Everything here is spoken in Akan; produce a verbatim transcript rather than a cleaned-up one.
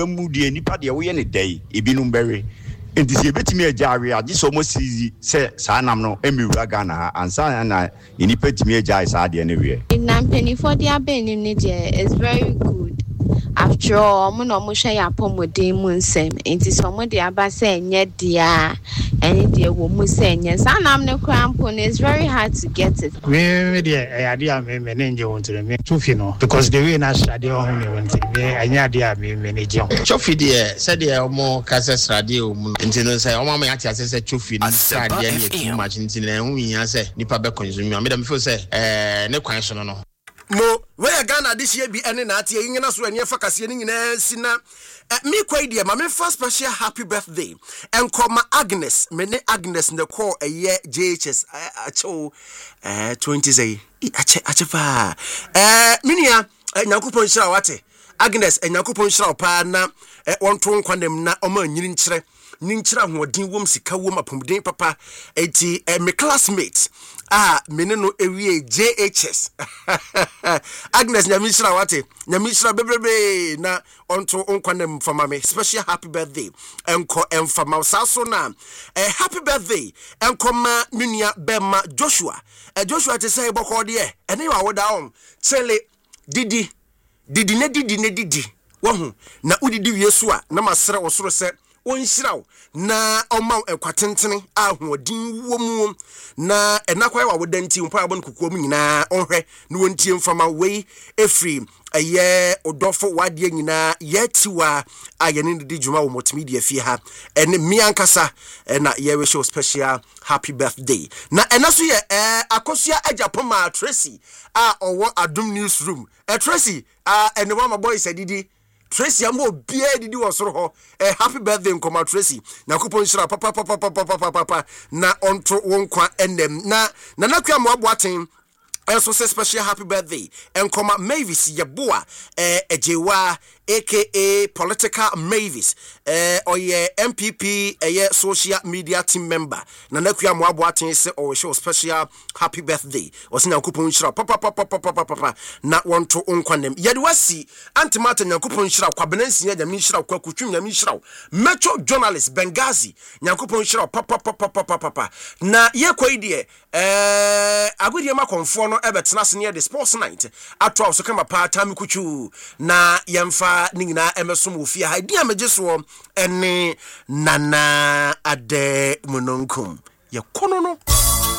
ewuramu de nipa de wo ye ne dai ebinum bere enti se betimi agyaare age so mo si se saa nam no emiwura Ghana ha ansa na nipa timi agyaare saa de ne wie nam penifo de abenim ne de is very good after all mo no mo hwe ya pomodin mu nsem enti so mo de aba se enye dia eni de wo mu se enye saa nam ne crampo is very hard to get it me de ayade a me me nje wontre me tufi no because the way na strade o hu me wontre me anyade a me me ne je chofi de se de omo kase strade o mu enti no se omo ma ya tia se chofi ni strade ni too much enti na hu yin se nipa be consume me dem feel say eh ne kwan so no no mo where Ghana this year be ene na atie nyina so ene fa kase ni nyina sina me kwai de ma me first special happy birthday enkoma Agnes me ne Agnes ne call eye J H S acho eh twenty say ache ache fa eh minia nyankopon hira wate Agnes nyankopon hira pa na wonto nkwanem na oma nyiri nkyere ninkyira hoodin wom sika wom apomden papa eti me classmates ah meneno ewie J H S Agnes nyamishira wate nyamishira bebrebe na onto onkwanem fama me special happy birthday enko emfama saso na eh happy birthday enko ma nunia bema Joshua eh Joshua te say boko de ene wa woda on chele didi didi ne didi ne didi wo na udidi wiesu a na masere osoro se onhyiraw na oma ekwatentene ahoodin wom na enakwa wa wodanti mpa abon kokoom nyina onhwe na wontie mfama wei efri aye odofo wade nyina yetiwa ayene ndi djuma wo multimedia fie ha ene miankasa na ye we show special happy birthday na enaso ye eh akosua ajapoma Tracy a owo Adum newsroom eh Tracy ah ene mama boy sadidi Tracy amo bia didi wosoro ho eh happy birthday nkoma Tracy na kupon shira papa papa papa papa na onto wonkwa enem na na nakwa mo aboaten also say special happy birthday enkoma Mavis Yeboa eh ejewa aka political Mavis eh oye M P P eh social media team member na nakwa mo aboaten say o show special happy birthday osina kupon shira papa papa papa papa na wonto onkwanem yede wasi antimata nyakupon shira kwabenansi ya nyame shira kwakutwum nyame shira metro journalist Benghazi nyakupon shira papa papa papa papa na ye kwai eh agudie makonfo no ebetena se ne the sports night atwa so kama pa time kuchu na yemfa ningina emesom ofia ha dia mejeso ene nana ade munonkum ye kono no